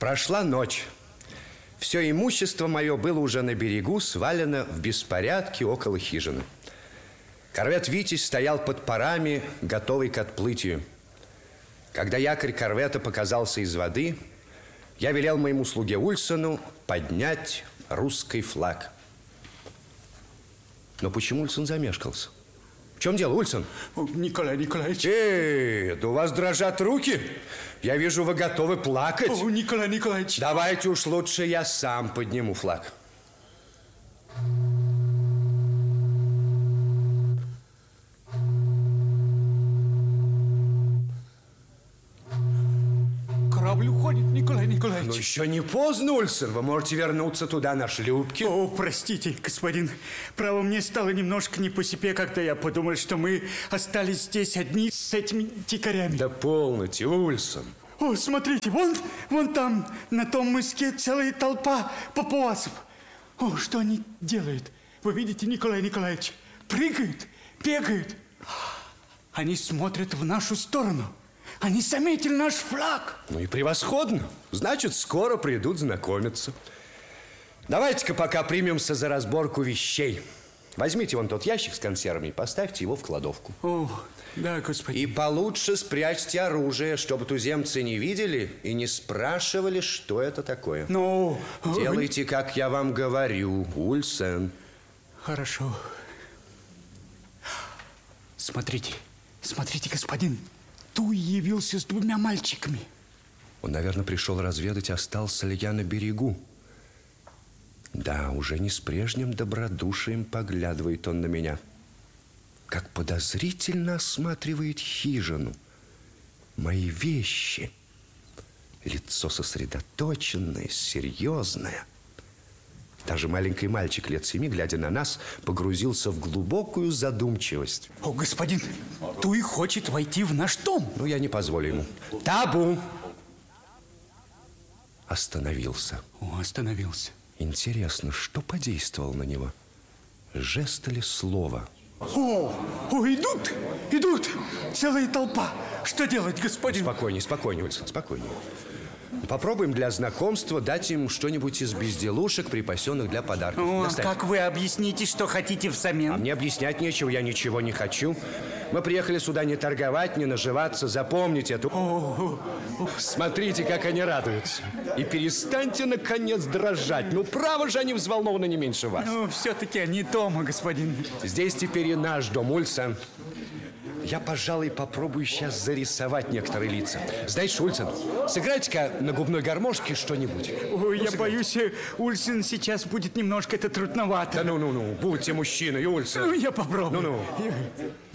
Прошла ночь. Все имущество мое было уже на берегу, свалено в беспорядке около хижины. Корвет «Витязь» стоял под парами, готовый к отплытию. Когда якорь корвета показался из воды, я велел моему слуге Ульсону поднять русский флаг. Но почему Ульсон замешкался? В чем дело, Ульсон? Николай Николаевич. Да у вас дрожат руки. Я вижу, вы готовы плакать. Николай Николаевич. Давайте уж лучше я сам подниму флаг. Корабль уходит, Николай Николаевич. Ну, еще не поздно, Ульсон. Вы можете вернуться туда на шлюпке. О, простите, господин. Право, мне стало немножко не по себе, когда я подумал, что мы остались здесь одни с этими дикарями. Да полноте, Ульсон. О, смотрите, вон там, на том мыске целая толпа папуасов. О, что они делают? Вы видите, Николай Николаевич? Прыгают, бегают. Они смотрят в нашу сторону. Они заметили наш флаг. Ну и превосходно. Значит, скоро придут знакомиться. Давайте-ка пока примемся за разборку вещей. Возьмите вон тот ящик с консервами и поставьте его в кладовку. О, да, господин. И получше спрячьте оружие, чтобы туземцы не видели и не спрашивали, что это такое. Ну, делайте, как я вам говорю, Ульсен. Хорошо. Смотрите, господин. Туй явился с двумя мальчиками. Он, наверное, пришел разведать, остался ли я на берегу. Да, уже не с прежним добродушием поглядывает он на меня. Как подозрительно осматривает хижину. Мои вещи. Лицо сосредоточенное, серьезное. Даже маленький мальчик лет 7, глядя на нас, погрузился в глубокую задумчивость. О, господин, Туй хочет войти в наш дом. Ну, я не позволю ему. Табу! Остановился. О, остановился. Интересно, что подействовало на него? Жест или слово? О, идут! Целая толпа. Что делать, господин? Спокойнее, Ульсон, спокойнее. Попробуем для знакомства дать им что-нибудь из безделушек, припасенных для подарков. О, как вы объясните, что хотите взамен? А мне объяснять нечего, я ничего не хочу. Мы приехали сюда не торговать, не наживаться. Запомните это. Смотрите, как они радуются. И перестаньте, наконец, дрожать. Ну, право же, они взволнованы не меньше вас. Ну, все-таки они дома, господин. Здесь теперь и наш дом, Ульсон. Я, пожалуй, попробую сейчас зарисовать некоторые лица. Знаешь, Ульсон, сыграйте-ка на губной гармошке что-нибудь. Ой, я боюсь, Ульсон сейчас будет немножко это трудновато. Да ну, будьте мужчиной, Ульсон. Ну, я попробую. Ну.